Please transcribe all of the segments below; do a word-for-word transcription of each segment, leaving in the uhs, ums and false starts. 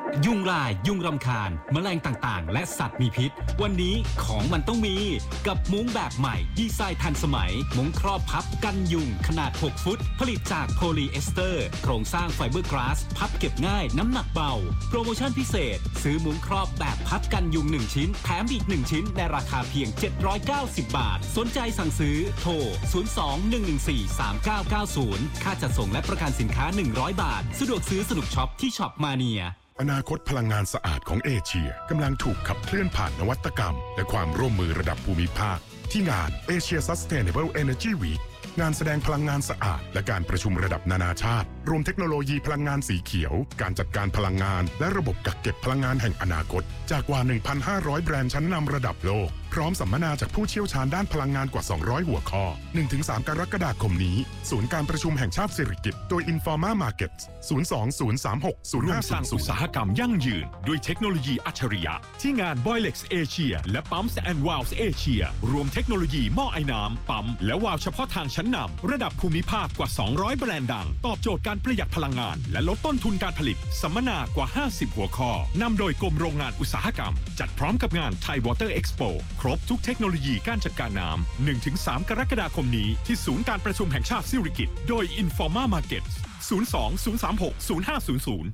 ยุงลายยุงรำคาญแมลงต่างๆและสัตว์มีพิษวันนี้ของมันต้องมีกับมุ้งแบบใหม่ดีไซน์ทันสมัยมุ้งครอบพับกันยุงขนาดหกฟุตผลิตจากโพลีเอสเตอร์โครงสร้างไฟเบอร์กลาสพับเก็บง่ายน้ำหนักเบาโปรโมชั่นพิเศษซื้อมุ้งครอบแบบพับกันยุงหนึ่งชิ้นแถมอีกหนึ่งชิ้นในราคาเพียงเจ็ดร้อยเก้าสิบบาทสนใจสั่งซื้อโทรศูนย์ สอง หนึ่ง หนึ่ง สี่ สาม เก้า เก้า ศูนย์ค่าจัดส่งและประกันสินค้าหนึ่งร้อยบาทสะดวกซื้อสนุกช็อปที่ช็อปมาเนียอนาคตพลังงานสะอาดของเอเชียกำลังถูกขับเคลื่อนผ่านนวัตกรรมและความร่วมมือระดับภูมิภาคที่งาน Asia Sustainable Energy Week งานแสดงพลังงานสะอาดและการประชุมระดับนานาชาติรวมเทคโนโลยีพลังงานสีเขียวการจัดการพลังงานและระบบกักเก็บพลังงานแห่งอนาคตจากกว่า หนึ่งพันห้าร้อย แบรนด์ชั้นนำระดับโลกพร้อมสัมมนาจากผู้เชี่ยวชาญด้านพลังงานกว่าสองร้อยหัวข้อ หนึ่งถึงสาม กรกฎาคมนี้ศูนย์การประชุมแห่งชาติสิริกิติ์โดย Informa Markets ศูนย์ สอง ศูนย์ สาม หก ศูนย์ร่วห้ามสร้างอุตสาหกรรมยั่งยืนด้วยเทคโนโลยีอัจฉริยะที่งาน Boilex Asia และ Pumps and Valves Asia รวมเทคโนโลยีหม้อไอ้น้ำปั๊มและวาล์วเฉพาะทางชั้นนำระดับภูมิภาคกว่าสองร้อยแบรนด์ดังตอบโจทย์การประหยัดพลังงานและลดต้นทุนการผลิตสัมมนากว่าห้าสิบหัวข้อนำโดยกรมโรงงานอุตสาหกรรมจัดพร้อมกับงาน Thai Water Expo ครบทุกเทคโนโลยีการจัดการน้ำ หนึ่งถึงสาม กรกฎาคมนี้ที่ศูนย์การประชุมแห่งชาติสิริกิติ์โดย Informa Markets ศูนย์ สอง ศูนย์ สาม หก ศูนย์ ห้า ศูนย์ ศูนย์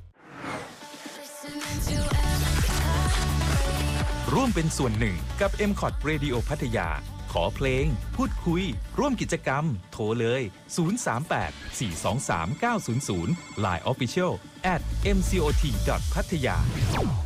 ร่วมเป็นส่วนหนึ่งกับ เอ็ม คอท Radio พัทยาขอเพลงพูดคุยร่วมกิจกรรมโทรเลยศูนย์ สาม แปด สี่ สอง สาม เก้า ศูนย์ ศูนย์ ไลน์ Official แอท เอ็ม ซี โอ ที ดอท พัทยา